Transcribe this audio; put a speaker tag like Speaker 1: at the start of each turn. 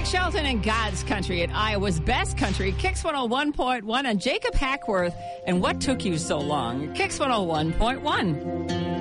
Speaker 1: Blake Shelton and God's Country at Iowa's Best Country, Kix 101.1, and Jacob Hackworth and What Took You So Long, Kix 101.1.